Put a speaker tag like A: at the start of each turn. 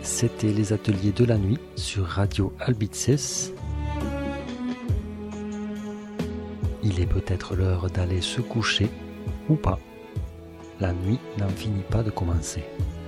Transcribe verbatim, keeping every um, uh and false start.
A: C'était les ateliers de la nuit sur Radio Albitzes. Il est peut-être l'heure d'aller se coucher, ou pas. La nuit n'en finit pas de commencer.